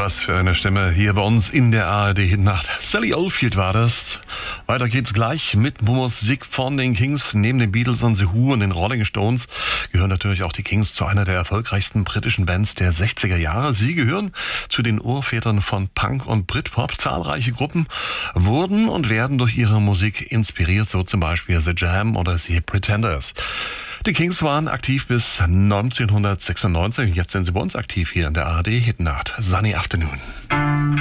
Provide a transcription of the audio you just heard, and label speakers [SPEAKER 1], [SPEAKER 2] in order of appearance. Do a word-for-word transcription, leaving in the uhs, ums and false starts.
[SPEAKER 1] Was für eine Stimme hier bei uns in der A R D-Hitnacht. Sally Oldfield war das. Weiter geht's gleich mit Musik von den Kings. Neben den Beatles und The Who und den Rolling Stones gehören natürlich auch die Kings zu einer der erfolgreichsten britischen Bands der sechziger Jahre. Sie gehören zu den Urvätern von Punk und Britpop. Zahlreiche Gruppen wurden und werden durch ihre Musik inspiriert, so zum Beispiel The Jam oder The Pretenders. Die Kings waren aktiv bis neunzehnhundertsechsundneunzig. Jetzt sind sie bei uns aktiv hier in der A R D-Hitnacht. Sunny Afternoon.